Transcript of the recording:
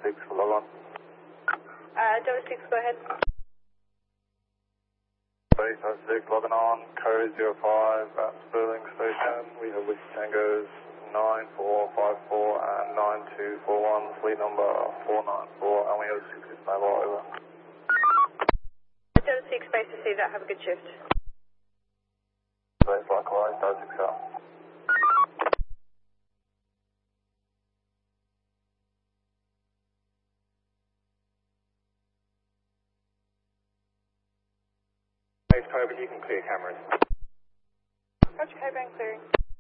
6 for log on. Delta 6, go ahead. Delta 6 logging on, code 05 at Stirling Station. We have Whiskey Tangos 9454 and 9241, fleet number 494, and we have 6 mobile over. Delta 6, base to see that, have a good shift. Base likewise, Delta 6 out. Base Cobra, you can clear cameras. Roger, Cobra, clearing.